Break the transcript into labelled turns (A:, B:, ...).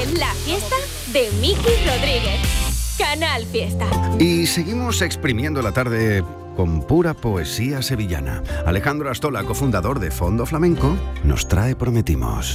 A: La fiesta de Miki Rodríguez. Canal Fiesta.
B: Y seguimos exprimiendo la tarde con pura poesía sevillana. Alejandro Astola, cofundador de Fondo Flamenco, nos trae Prometimos.